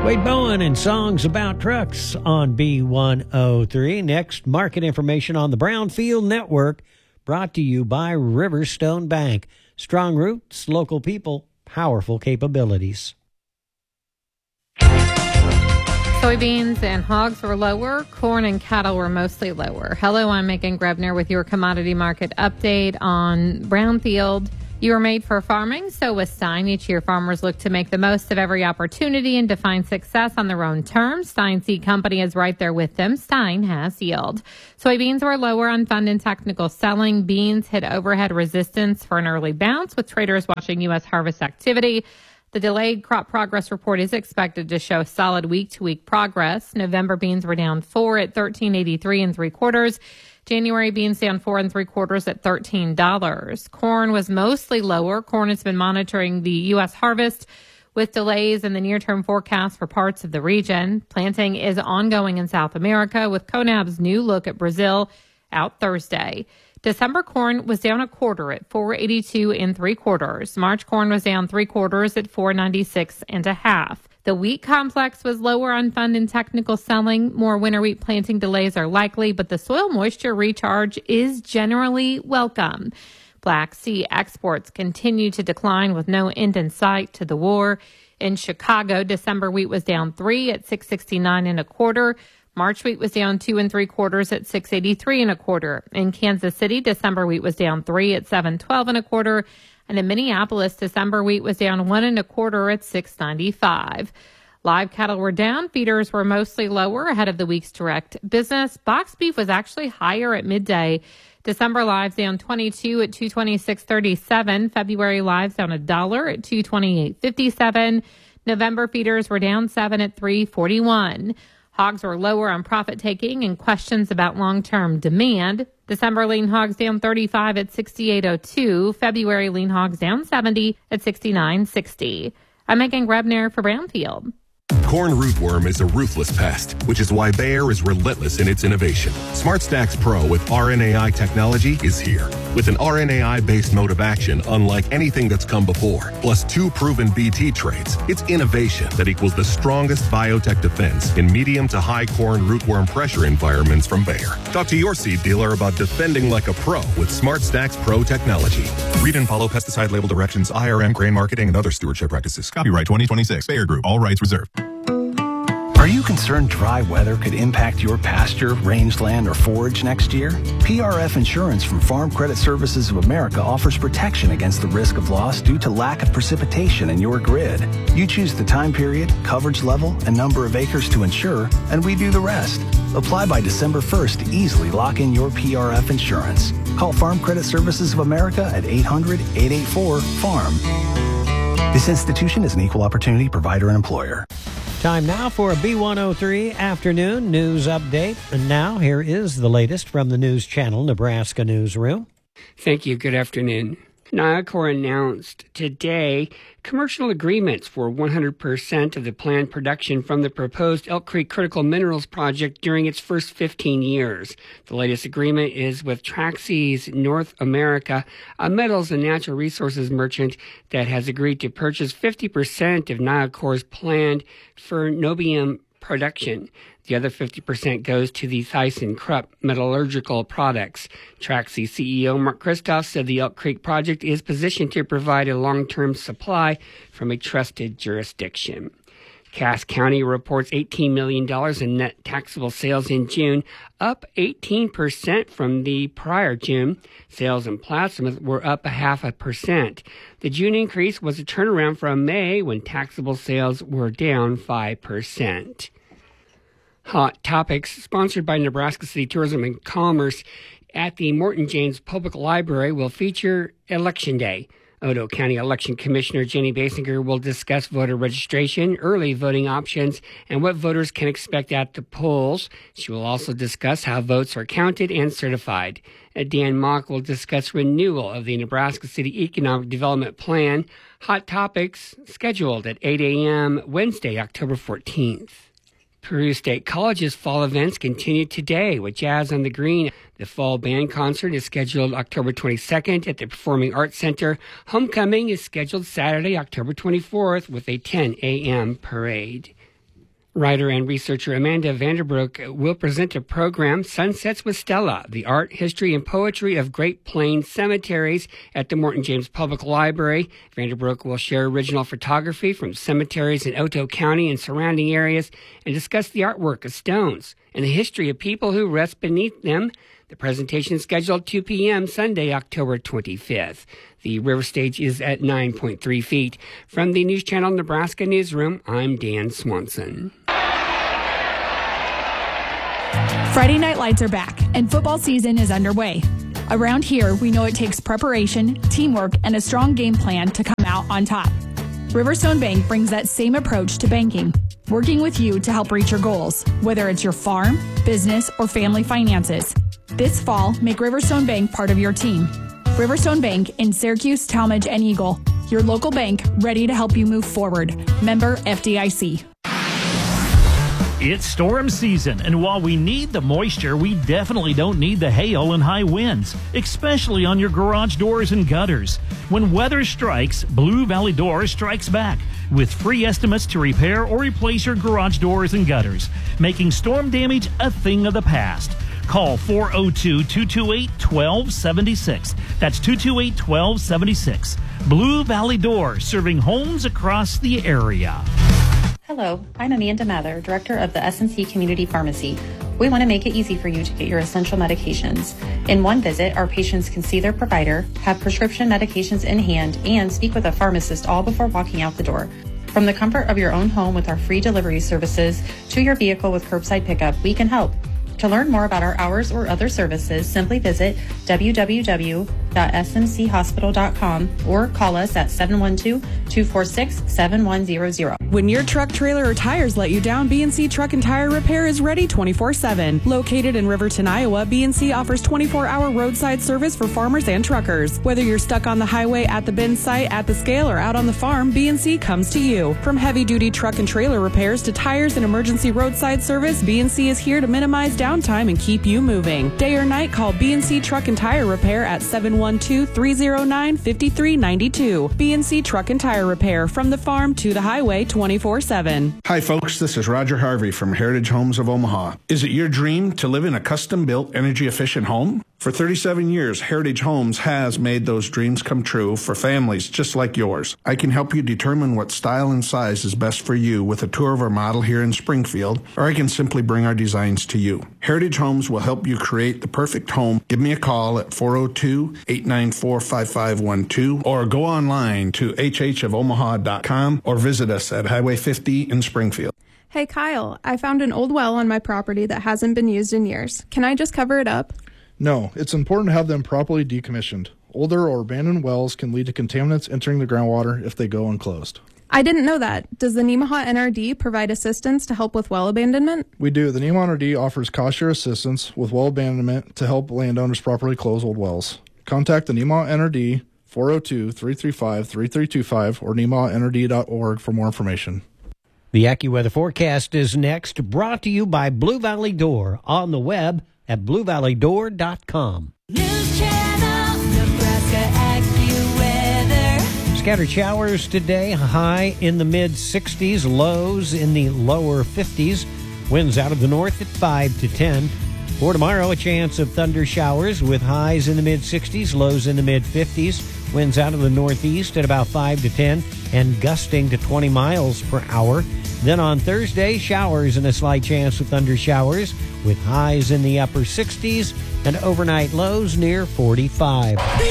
Wade Bowen and songs about trucks on B103. Next, market information on the Brownfield Network, brought to you by Riverstone Bank. Strong roots, local people, powerful capabilities. Soybeans and hogs were lower. Corn and cattle were mostly lower. Hello, I'm Megan Grebner with your commodity market update on Brownfield. You are made for farming, so with Stein, each year farmers look to make the most of every opportunity and define success on their own terms. Stein Seed Company is right there with them. Stein has yield. Soybeans were lower on fund and technical selling. Beans hit overhead resistance for an early bounce, with traders watching U.S. harvest activity. The delayed crop progress report is expected to show solid week-to-week progress. November beans were down 4 at $13.83 3/4. January beans down 4 3/4 at $13. Corn was mostly lower. Corn has been monitoring the U.S. harvest with delays in the near-term forecast for parts of the region. Planting is ongoing in South America, with CONAB's new look at Brazil out Thursday. December corn was down 1/4 at $4.82 3/4. March corn was down 3/4 at $4.96 1/2. The wheat complex was lower on fund and technical selling. More winter wheat planting delays are likely, but the soil moisture recharge is generally welcome. Black Sea exports continue to decline with no end in sight to the war. In Chicago, December wheat was down 3 at $6.69 1/4. March wheat was down 2 3/4 at $6.83 1/4. In Kansas City, December wheat was down 3 at $7.12 1/4. And in Minneapolis, December wheat was down 1 1/4 at $6.95. Live cattle were down. Feeders were mostly lower ahead of the week's direct business. Box beef was actually higher at midday. December lives down 22 at $226.37. February lives down $1 at $228.57. November feeders were down 7 at $3.41. Hogs were lower on profit taking and questions about long-term demand. December lean hogs down 35 at $68.02. February lean hogs down 70 at $69.60. I'm Megan Grebner for Brownfield. Corn rootworm is a ruthless pest, which is why Bayer is relentless in its innovation. SmartStax Pro with RNAi technology is here. With an RNAi-based mode of action unlike anything that's come before, plus 2 proven BT traits, it's innovation that equals the strongest biotech defense in medium to high corn rootworm pressure environments from Bayer. Talk to your seed dealer about defending like a pro with SmartStax Pro technology. Read and follow pesticide label directions, IRM, grain marketing, and other stewardship practices. Copyright 2026, Bayer Group. All rights reserved. Are you concerned dry weather could impact your pasture, rangeland, or forage next year? PRF Insurance from Farm Credit Services of America offers protection against the risk of loss due to lack of precipitation in your grid. You choose the time period, coverage level, and number of acres to insure, and we do the rest. Apply by December 1st to easily lock in your PRF insurance. Call Farm Credit Services of America at 800-884-FARM. This institution is an equal opportunity provider and employer. Time now for a B103 afternoon news update. And now here is the latest from the News Channel Nebraska Newsroom. Thank you. Good afternoon. NIACOR announced today commercial agreements for 100% of the planned production from the proposed Elk Creek Critical Minerals project during its first 15 years. The latest agreement is with Traxys North America, a metals and natural resources merchant that has agreed to purchase 50% of NIACOR's planned ferronobium production. The other 50% goes to the ThyssenKrupp metallurgical products. Traxys CEO Mark Kristoff said the Elk Creek project is positioned to provide a long-term supply from a trusted jurisdiction. Cass County reports $18 million in net taxable sales in June, up 18% from the prior June. Sales in Plattsmouth were up 0.5%. The June increase was a turnaround from May, when taxable sales were down 5%. Hot Topics, sponsored by Nebraska City Tourism and Commerce at the Morton James Public Library, will feature Election Day. Otoe County Election Commissioner Jenny Basinger will discuss voter registration, early voting options, and what voters can expect at the polls. She will also discuss how votes are counted and certified. Dan Mock will discuss renewal of the Nebraska City Economic Development Plan. Hot Topics, scheduled at 8 a.m. Wednesday, October 14th. Peru State College's fall events continue today with Jazz on the Green. The fall band concert is scheduled October 22nd at the Performing Arts Center. Homecoming is scheduled Saturday, October 24th with a 10 a.m. parade. Writer and researcher Amanda Vanderbroek will present a program, Sunsets with Stella, the art, history, and poetry of Great Plains cemeteries at the Morton James Public Library. Vanderbroek will share original photography from cemeteries in Otoe County and surrounding areas and discuss the artwork of stones and the history of people who rest beneath them. The presentation is scheduled 2 p.m. Sunday, October 25th. The river stage is at 9.3 feet. From the News Channel Nebraska Newsroom, I'm Dan Swanson. Friday Night Lights are back, and football season is underway. Around here, we know it takes preparation, teamwork, and a strong game plan to come out on top. Riverstone Bank brings that same approach to banking, working with you to help reach your goals, whether it's your farm, business, or family finances. This fall, make Riverstone Bank part of your team. Riverstone Bank in Syracuse, Talmadge, and Eagle. Your local bank ready to help you move forward. Member FDIC. It's storm season, and while we need the moisture, we definitely don't need the hail and high winds, especially on your garage doors and gutters. When weather strikes, Blue Valley Doors strikes back with free estimates to repair or replace your garage doors and gutters, making storm damage a thing of the past. Call 402-228-1276. That's 228-1276. Blue Valley Doors, serving homes across the area. Hello, I'm Amanda Mather, Director of the S&C Community Pharmacy. We want to make it easy for you to get your essential medications. In one visit, our patients can see their provider, have prescription medications in hand, and speak with a pharmacist all before walking out the door. From the comfort of your own home with our free delivery services to your vehicle with curbside pickup, we can help. To learn more about our hours or other services, simply visit www.smchospital.com or call us at 712-246-7100. When your truck, trailer, or tires let you down, B&C Truck and Tire Repair is ready 24/7. Located in Riverton, Iowa, B&C offers 24-hour roadside service for farmers and truckers. Whether you're stuck on the highway, at the bin site, at the scale, or out on the farm, B&C comes to you. From heavy-duty truck and trailer repairs to tires and emergency roadside service, B&C is here to minimize downtime and keep you moving. Day or night, call B&C Truck and Tire Repair at 712-309-5392. B&C Truck and Tire Repair, from the farm to the highway 24/7. Hi folks, this is Roger Harvey from Heritage Homes of Omaha. Is it your dream to live in a custom-built, energy-efficient home? For 37 years, Heritage Homes has made those dreams come true for families just like yours. I can help you determine what style and size is best for you with a tour of our model here in Springfield, or I can simply bring our designs to you. Heritage Homes will help you create the perfect home. Give me a call at 402-894-5512 or go online to hhofomaha.com or visit us at Highway 50 in Springfield. Hey Kyle, I found an old well on my property that hasn't been used in years. Can I just cover it up? No, it's important to have them properly decommissioned. Older or abandoned wells can lead to contaminants entering the groundwater if they go unclosed. I didn't know that. Does the Nemaha NRD provide assistance to help with well abandonment? We do. The Nemaha NRD offers cost-share assistance with well abandonment to help landowners properly close old wells. Contact the Nemaha NRD 402-335-3325 or nemahanrd.org for more information. The AccuWeather forecast is next, brought to you by Blue Valley Door, on the web at bluevalleydoor.com. News Channel, Nebraska AccuWeather. Scattered showers today, high in the mid-60s, lows in the lower 50s. Winds out of the north at 5 to 10. For tomorrow, a chance of thunder showers with highs in the mid-60s, lows in the mid-50s. Winds out of the northeast at about 5 to 10 and gusting to 20 miles per hour. Then on Thursday, showers and a slight chance of thunder showers with highs in the upper 60s and overnight lows near 45.